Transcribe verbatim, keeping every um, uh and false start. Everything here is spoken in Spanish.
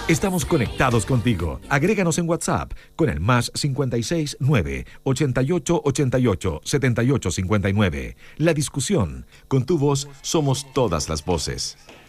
Estamos conectados contigo. Agréganos en WhatsApp con el más cincuenta y seis nueve ochenta y ocho ochenta y ocho setenta y ocho cincuenta y nueve. La discusión. Con tu voz somos todas las voces.